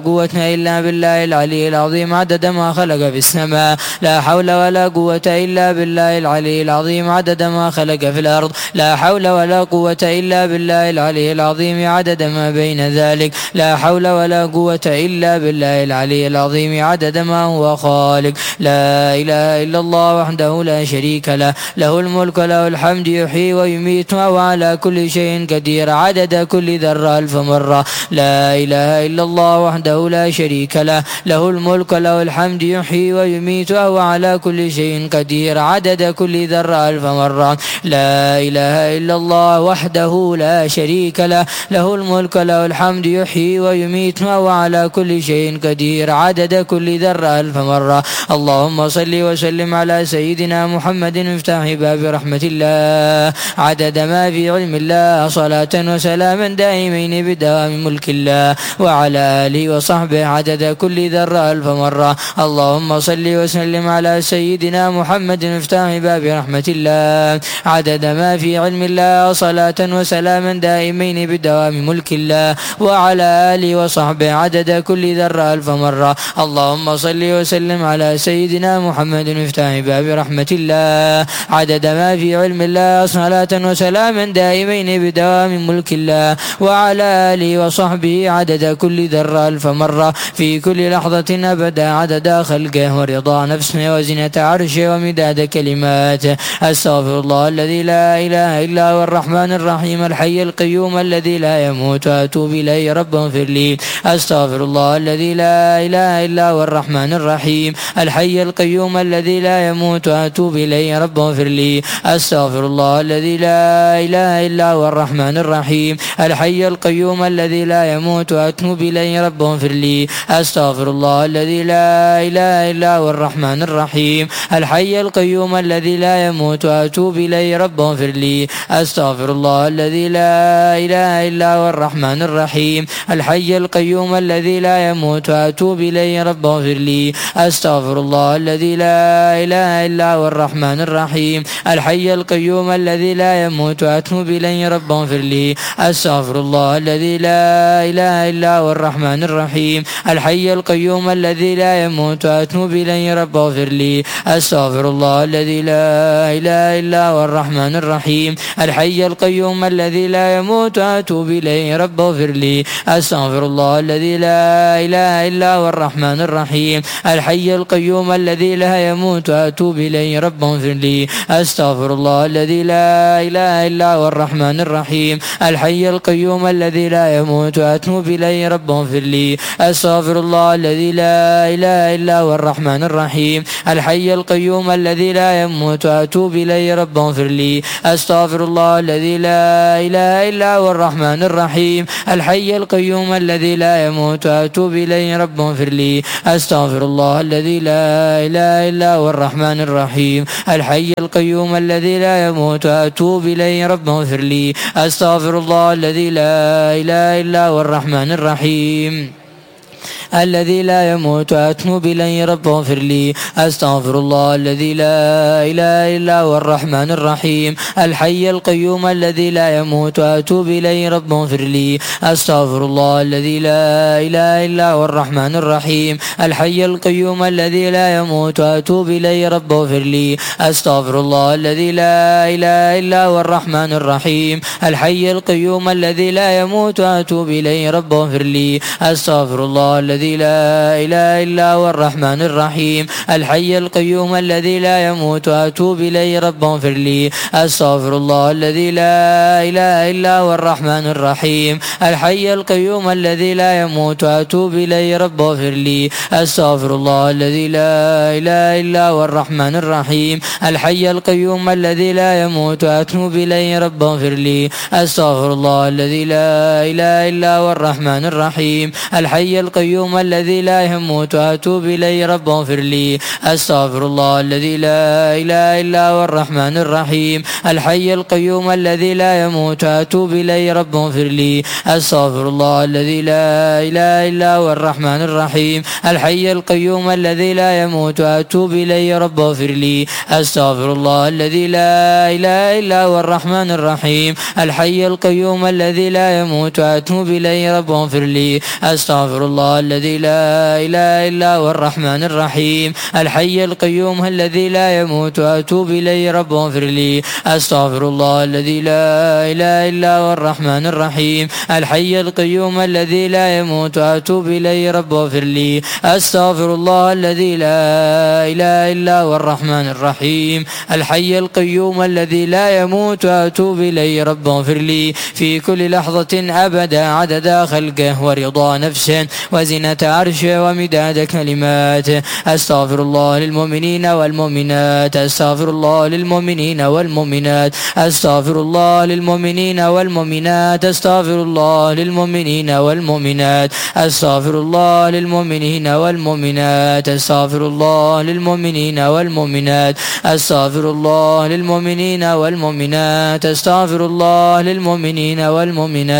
قوة إلا بالله العلي العظيم عدد ما خلق في السماء. لا حول ولا قوة إلا بالله العلي العظيم عدد ما خلق في الأرض. لا حول ولا قوة إلا بالله العلي العظيم عدد ما بين ذلك. لا حول ولا قوة إلا بالله العلي العظيم عدد ما هو خالق. لا إله إلا الله وحده لا شريك له، له الملك له الحمد يحيي ويميت وهو على كل شيء قدير عدد كل ذرة 1000 مرة. لا إله إلا الله وحده لا شريك له، له الملك له الحمد يحيي ويميت وهو على كل شيء قدير عدد كل ذرة 1000 مرة. لا إله إلا الله وحده لا شريك له، له الملك له الحمد يحيي ويميت وهو على كل شيء قدير عدد كل ذرة 1000 مرة. اللهم صل وسلم على سيدنا محمد مفتاح باب رحمة الله عدد ما في علم الله، صلاة وسلاما دائمين بدوام ملك الله، وعلى آله وصحبه عدد كل ذرة 1000 مرة. اللهم صل وسلم على سيدنا محمد مفتاح باب رحمة الله عدد ما في علم الله، صلاة وسلاما دائمين بدوام ملك الله، وعلى آله وصحبه عدد كل ذرة 1000 مرة. اللهم صل وسلم على سيدنا محمد مفتاح باب رحمة الله عدد ما في علم الله، صلاة وسلاما دائمين بدوام ملك الله، وعلى آله وصحبه عدد كل ذرة 1000 مرة في كل لحظة أبدا عدد خلقه ورضا نفسه وزنة عرشه ومداد كلماته. أستغفر الله الذي لا إله إلا هو الرحمن الرحيم الحي القيوم الذي لا يموت وأتوب إليه رب اغفر لي. أستغفر الله الذي لا إله إلا هو الرحمن الرحيم الحي القيوم الذي لا يموت وأتوب إليه رب اغفر لي. أستغفر الله الذي لا إله إلا هو الرحمن الرحيم الحي القيوم الذي لا يموت وأتوب إليه رب اغفر لي. أستغفر الله الذي لا إله إلا هو الرحمن الرحيم الحي القيوم الذي لا يموت وأتوب إليه رب اغفر لي. أستغفر الله الذي لا إله إلا هو الرحمن الرحيم الحي القيوم الذي لا يموت وأتوب إليه رب اغفر لي. أستغفر الله الذي لا إله إلا هو الرحمن الرحيم الحي القيوم الذي لا يموت وأتوب إليه رب اغفر لي. أستغفر الله الذي لا إله إلا هو الرحمن الرحيم الحي القيوم الذي لا يموت وأتوب إليه رب اغفر لي. أستغفر الله الذي لا إله إلا هو الرحمن الرحيم الحي القيوم الذي لا يموت وأتوب إليه رب اغفر لي. أستغفر الله الذي لا إله إلا هو الرحمن الرحيم الحي القيوم الذي لا يموت وأتوب إليه رب اغفر لي. أستغفر الله الذي لا إله إلا هو الرحمن الرحيم الحي القيوم الذي لا يموت وأتوب إليه رب اغفر لي. أستغفر الله الذي لا إله إلا هو الرحمن الرحيم الحي القيوم الذي لا يموت وأتوب إليه رب اغفر لي. أستغفر الله الذي لا إله إلا هو الرحمن الرحيم الحي القيوم الذي لا يموت وأتوب إليه رب اغفر لي. أستغفر الله الذي لا إله إلا هو الرحمن الرحيم الحي القيوم الذي لا يموت وأتوب إليه رب اغفر لي. أستغفر الله الذي لا إله إلا هو الرحمن الرحيم الذي لا يموت وأتوب إليه رب اغفر لي. أستغفر الله الذي لا إله إلا هو الرحمن الرحيم الحي القيوم الذي لا يموت وأتوب إليه رب اغفر لي. أستغفر الله الذي لا إله إلا هو الرحمن الرحيم الحي القيوم الذي لا يموت وأتوب إليه رب اغفر لي. أستغفر الله الذي لا إله إلا هو الرحمن الرحيم الحي القيوم الذي لا يموت وأتوب إليه رب اغفر لي. أستغفر الله الذي لا إله إلا هو الرحمن الرحيم الحي القيوم الذي لا يموت وأتوب إليه رب اغفر لي. أستغفر الله الذي لا إله إلا هو الرحمن الرحيم الحي القيوم الذي لا يموت وأتوب إليه رب اغفر لي. أستغفر الله الذي لا إله إلا هو الرحمن الرحيم الحي القيوم الذي لا يموت وأتوب إليه رب اغفر لي. أستغفر الله الذي لا إله إلا هو الرحمن الرحيم الحي القيوم الذي لا يموت وأتوب إليه رب اغفر لي. أستغفر الله الذي لا إله إلا هو الرحمن الرحيم الحي القيوم الذي لا يموت وأتوب إليه رب اغفر لي. أستغفر الله الذي لا إله إلا هو الرحمن الرحيم الحي القيوم الذي لا يموت وأتوب إليه رب اغفر لي. أستغفر الله الذي لا إله إلا هو الرحمن الرحيم الحي القيوم الذي لا يموت وأتوب إليه رب اغفر لي. أستغفر الله الذي الذي لا إله إلا هو الرحمن الرحيم الحي القيوم الذي لا يموت وأتوب إليه رب اغفر لي أستغفر الله الذي لا إله إلا هو الرحمن الرحيم الحي القيوم الذي لا يموت وأتوب إليه رب اغفر لي أستغفر الله الذي لا إله إلا هو الرحمن الرحيم الحي القيوم الذي لا يموت وأتوب إليه رب اغفر لي في كل لحظة أبدا عدد خلقه ورضا نفسه وزنة عرشه ومداد كلماته أستغفر الله للمؤمنين والمؤمنات أستغفر الله للمؤمنين والمؤمنات أستغفر الله للمؤمنين والمؤمنات أستغفر الله للمؤمنين والمؤمنات أستغفر الله للمؤمنين والمؤمنات أستغفر الله للمؤمنين والمؤمنات أستغفر الله للمؤمنين والمؤمنات أستغفر الله للمؤمنين والمؤمنات